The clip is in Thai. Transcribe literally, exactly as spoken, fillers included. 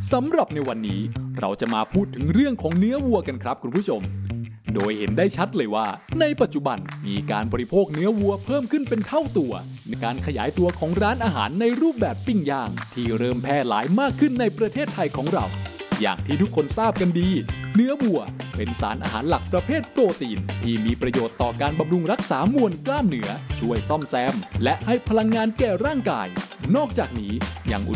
สำหรับในวันนี้เราจะมาพูดถึงเรื่องของเนื้อวัวกันครับคุณผู้ชมโดยเห็นได้ชัดเลยว่าในปัจจุบันมีการบริโภคเนื้อวัวเพิ่มขึ้นเป็นเท่าตัวในการขยายตัวของร้านอาหารในรูปแบบปิ้งย่างที่เริ่มแพร่หลายมากขึ้นในประเทศไทยของเราอย่างที่ทุกคนทราบกันดีเนื้อวัวเป็นสารอาหารหลักประเภทโปรตีนที่มีประโยชน์ต่อการบำรุงรักษามวลกล้ามเนื้อช่วยซ่อมแซมและให้พลังงานแก่ร่างกายนอกจากนี้ยัง